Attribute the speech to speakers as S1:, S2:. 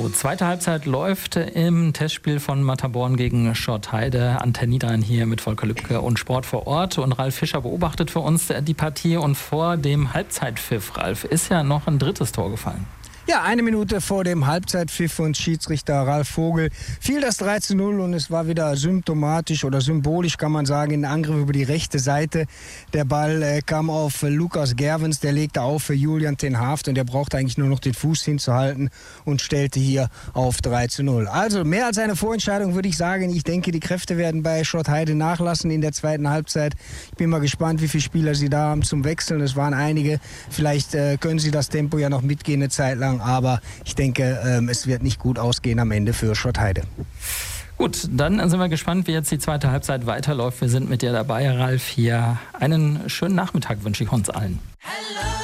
S1: So, zweite Halbzeit läuft im Testspiel von Matterborn gegen Schortheide. Antenne Niederrhein hier mit Volker Lübke und Sport vor Ort. Und Ralf Fischer beobachtet für uns die Partie. Und vor dem Halbzeitpfiff, Ralf, ist ja noch ein drittes Tor gefallen.
S2: Ja, 1 Minute vor dem Halbzeitpfiff und Schiedsrichter Ralf Vogel fiel das 3:0 und es war wieder symptomatisch oder symbolisch, kann man sagen, in Angriff über die rechte Seite. Der Ball kam auf Lukas Gerwens, der legte auf für Julian ten Haft und der brauchte eigentlich nur noch den Fuß hinzuhalten und stellte hier auf 3:0. Also mehr als eine Vorentscheidung, würde ich sagen. Ich denke, die Kräfte werden bei Schortheide nachlassen in der zweiten Halbzeit. Ich bin mal gespannt, wie viele Spieler sie da haben zum Wechseln. Es waren einige. Vielleicht können sie das Tempo ja noch mitgehen eine Zeit lang. Aber ich denke, es wird nicht gut ausgehen am Ende für Schortheide.
S1: Gut, dann sind wir gespannt, wie jetzt die zweite Halbzeit weiterläuft. Wir sind mit dir dabei, Ralf. Hier einen schönen Nachmittag wünsche ich uns allen.